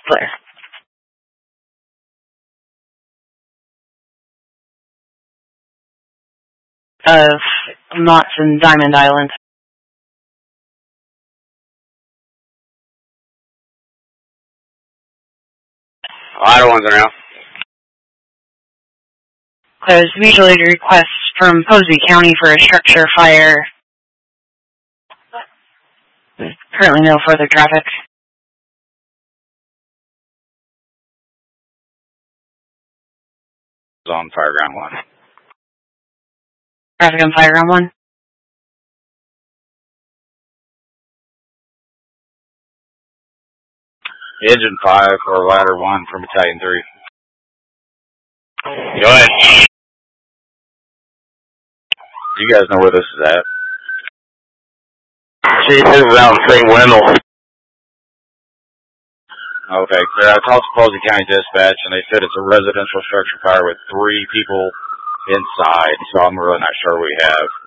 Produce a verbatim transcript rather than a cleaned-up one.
Clear. Of Knott's and Diamond Island. Idle ones are now. There's mutual aid requests from Posey County for a structure fire. There's currently no further traffic. On Fireground one. Traffic on Fireground one. Engine five or ladder one from Battalion three. Go ahead. Do you guys know where this is at? Chief, this is out in Saint Wendell. Okay, clear. I talked to Posey County Dispatch, and they said it's a residential structure fire with three people inside, so I'm really not sure we have.